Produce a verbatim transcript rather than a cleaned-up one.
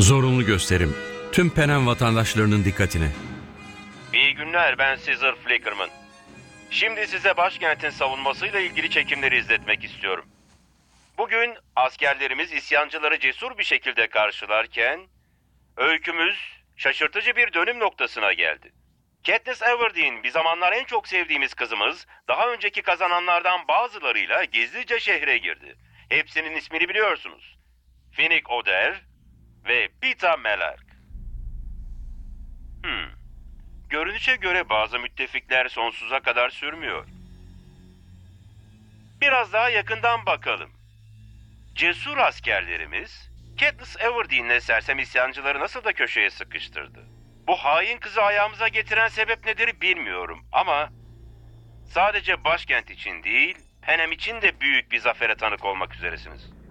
Zorunlu gösterim. Tüm Penem vatandaşlarının dikkatine. İyi günler, ben Caesar Flickerman. Şimdi size başkentin savunmasıyla ilgili çekimleri izletmek istiyorum. Bugün askerlerimiz isyancıları cesur bir şekilde karşılarken öykümüz şaşırtıcı bir dönüm noktasına geldi. Katniss Everdeen, bir zamanlar en çok sevdiğimiz kızımız, daha önceki kazananlardan bazılarıyla gizlice şehre girdi. Hepsinin ismini biliyorsunuz. Finnick Odair ve Peeta Mellark. Hmm. Görünüşe göre bazı müttefikler sonsuza kadar sürmüyor. Biraz daha yakından bakalım. Cesur askerlerimiz Katniss Everdeen'le sersem isyancıları nasıl da köşeye sıkıştırdı. Bu hain kızı ayağımıza getiren sebep nedir bilmiyorum ama sadece başkent için değil, Penem için de büyük bir zafere tanık olmak üzeresiniz.